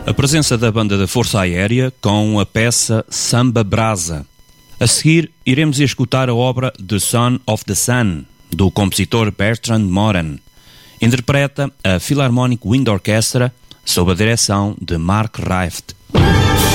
A presença da banda da Força Aérea com a peça Samba Brasa. A seguir, iremos escutar a obra The Son of the Sun, do compositor Bertrand Morin. Interpreta a Philharmonic Wind Orchestra sob a direção de Mark Rift.